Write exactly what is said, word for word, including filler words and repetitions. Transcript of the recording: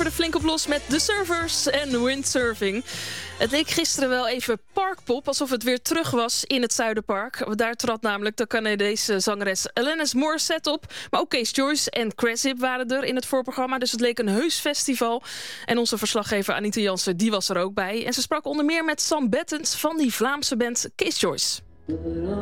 er flink op los met de surfers en windsurfing. Het leek gisteren wel even parkpop, alsof het weer terug was in het Zuiderpark. Daar trad namelijk de Canadese zangeres Alanis Morissette op. Maar ook Kees Joyce en Crazyp waren er in het voorprogramma. Dus het leek een heus festival. En onze verslaggever Anita Jansen, die was er ook bij. En ze sprak onder meer met Sam Bettens van die Vlaamse band Kees Joyce.